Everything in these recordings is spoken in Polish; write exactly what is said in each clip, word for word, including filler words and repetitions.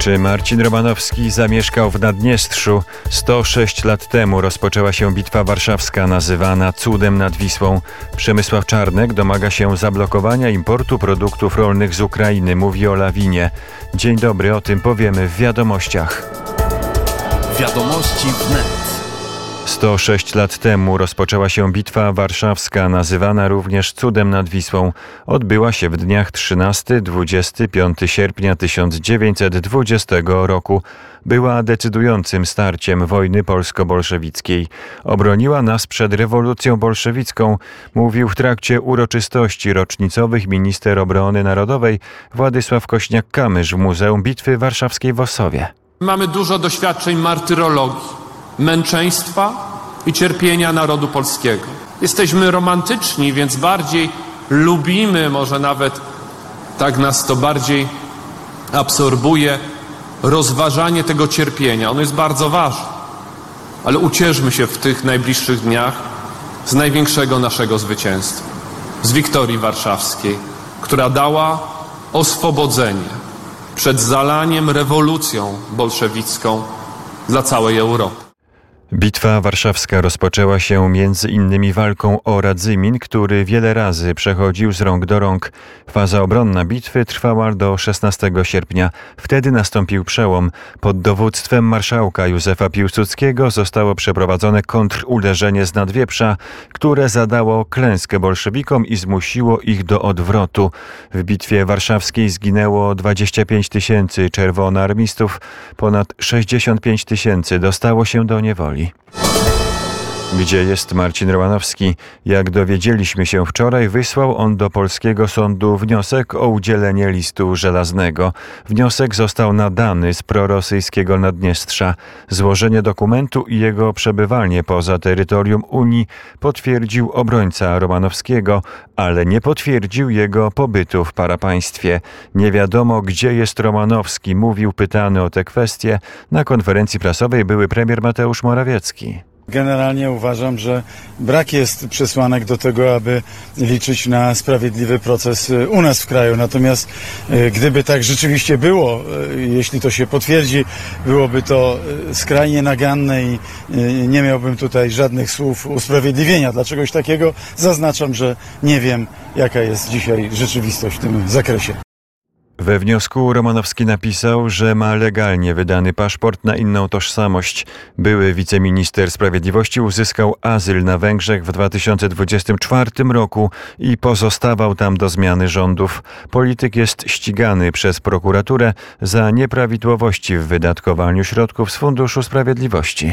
Czy Marcin Romanowski zamieszkał w Naddniestrzu? sto sześć lat temu rozpoczęła się Bitwa Warszawska, nazywana cudem nad Wisłą. Przemysław Czarnek domaga się zablokowania importu produktów rolnych z Ukrainy. Mówi o lawinie. Dzień dobry, o tym powiemy w Wiadomościach. Wiadomości wnet. sto sześć lat temu rozpoczęła się Bitwa Warszawska, nazywana również cudem nad Wisłą. Odbyła się w dniach trzynastego do dwudziestego piątego sierpnia tysiąc dziewięćset dwudziestego roku. Była decydującym starciem wojny polsko-bolszewickiej. Obroniła nas przed rewolucją bolszewicką, mówił w trakcie uroczystości rocznicowych minister obrony narodowej Władysław Kośniak-Kamysz w Muzeum Bitwy Warszawskiej w Ossowie. Mamy dużo doświadczeń martyrologii, męczeństwa i cierpienia narodu polskiego. Jesteśmy romantyczni, więc bardziej lubimy, może nawet tak nas to bardziej absorbuje, rozważanie tego cierpienia. Ono jest bardzo ważne, ale ucieszmy się w tych najbliższych dniach z największego naszego zwycięstwa, z Wiktorii Warszawskiej, która dała oswobodzenie przed zalaniem rewolucją bolszewicką dla całej Europy. Bitwa Warszawska rozpoczęła się między innymi walką o Radzymin, który wiele razy przechodził z rąk do rąk. Faza obronna bitwy trwała do szesnastego sierpnia. Wtedy nastąpił przełom. Pod dowództwem marszałka Józefa Piłsudskiego zostało przeprowadzone kontruderzenie z Nadwieprza, które zadało klęskę bolszewikom i zmusiło ich do odwrotu. W Bitwie Warszawskiej zginęło dwadzieścia pięć tysięcy czerwonoarmistów, ponad sześćdziesiąt pięć tysięcy dostało się do niewoli. Gdzie jest Marcin Romanowski? Jak dowiedzieliśmy się wczoraj, wysłał on do polskiego sądu wniosek o udzielenie listu żelaznego. Wniosek został nadany z prorosyjskiego Naddniestrza. Złożenie dokumentu i jego przebywanie poza terytorium Unii potwierdził obrońca Romanowskiego, ale nie potwierdził jego pobytu w parapaństwie. Nie wiadomo, gdzie jest Romanowski, mówił pytany o tę kwestię na konferencji prasowej były premier Mateusz Morawiecki. Generalnie uważam, że brak jest przesłanek do tego, aby liczyć na sprawiedliwy proces u nas w kraju. Natomiast gdyby tak rzeczywiście było, jeśli to się potwierdzi, byłoby to skrajnie naganne i nie miałbym tutaj żadnych słów usprawiedliwienia dla czegoś takiego. Zaznaczam, że nie wiem, jaka jest dzisiaj rzeczywistość w tym zakresie. We wniosku Romanowski napisał, że ma legalnie wydany paszport na inną tożsamość. Były wiceminister sprawiedliwości uzyskał azyl na Węgrzech w dwa tysiące dwudziestym czwartym roku i pozostawał tam do zmiany rządów. Polityk jest ścigany przez prokuraturę za nieprawidłowości w wydatkowaniu środków z Funduszu Sprawiedliwości.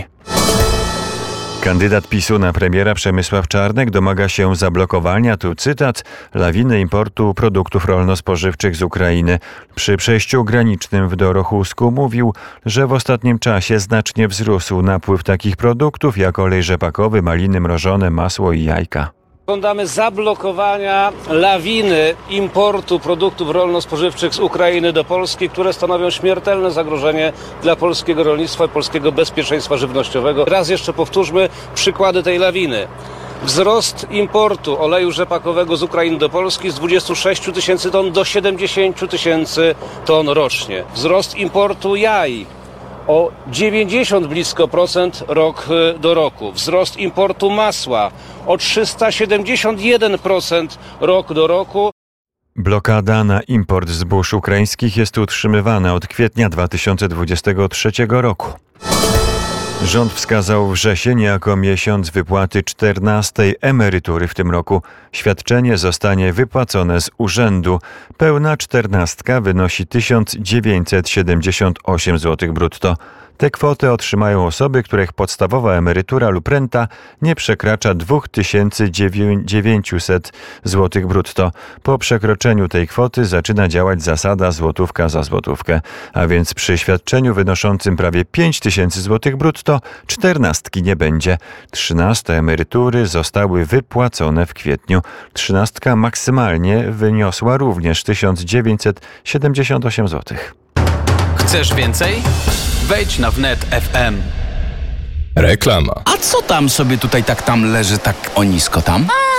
Kandydat PiSu na premiera Przemysław Czarnek domaga się zablokowania, tu cytat, lawiny importu produktów rolno-spożywczych z Ukrainy. Przy przejściu granicznym w Dorochusku mówił, że w ostatnim czasie znacznie wzrósł napływ takich produktów jak olej rzepakowy, maliny mrożone, masło i jajka. Żądamy zablokowania lawiny importu produktów rolno-spożywczych z Ukrainy do Polski, które stanowią śmiertelne zagrożenie dla polskiego rolnictwa i polskiego bezpieczeństwa żywnościowego. Raz jeszcze powtórzmy przykłady tej lawiny. Wzrost importu oleju rzepakowego z Ukrainy do Polski z dwudziestu sześciu tysięcy ton do siedemdziesięciu tysięcy ton rocznie. Wzrost importu jaj o dziewięćdziesiąt blisko procent rok do roku. Wzrost importu masła o trzysta siedemdziesiąt jeden procent rok do roku. Blokada na import zbóż ukraińskich jest utrzymywana od kwietnia dwa tysiące dwudziestego trzeciego roku. Rząd wskazał wrzesień jako miesiąc wypłaty czternastej emerytury w tym roku. Świadczenie zostanie wypłacone z urzędu. Pełna czternastka wynosi tysiąc dziewięćset siedemdziesiąt osiem złotych brutto. Tę kwotę otrzymają osoby, których podstawowa emerytura lub renta nie przekracza dwa tysiące dziewięćset złotych brutto. Po przekroczeniu tej kwoty zaczyna działać zasada złotówka za złotówkę. A więc przy świadczeniu wynoszącym prawie pięć tysięcy złotych brutto czternastki nie będzie. Trzynaste emerytury zostały wypłacone w kwietniu. Trzynastka maksymalnie wyniosła również tysiąc dziewięćset siedemdziesiąt osiem złotych. Chcesz więcej? Wejdź na wnet kropka ef em. Reklama. A co tam sobie tutaj tak tam leży tak o nisko tam?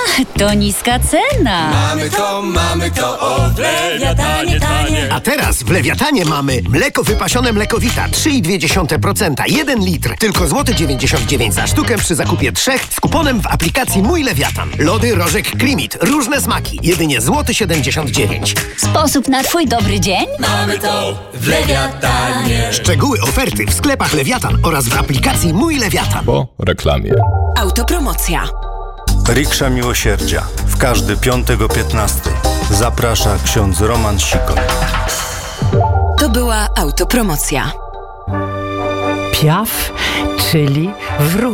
to niska cena. Mamy to, mamy to, o w Lewiatanie tanie. A teraz w Lewiatanie mamy mleko wypasione Mlekowita trzy i dwie dziesiąte procent, jeden litr, tylko złoty dziewięćdziesiąt dziewięć za sztukę przy zakupie trzech z kuponem w aplikacji Mój Lewiatan. Lody Rożek Klimit, różne smaki, jedynie złoty siedemdziesiąt dziewięć. Sposób na twój dobry dzień? Mamy to w Lewiatanie. Szczegóły oferty w sklepach Lewiatan oraz w aplikacji Mój Lewiatan. Po reklamie. Autopromocja. Riksza Miłosierdzia. W każdy piątek o piętnastej. Zaprasza ksiądz Roman Sikon. To była autopromocja. Piaf, czyli wróć.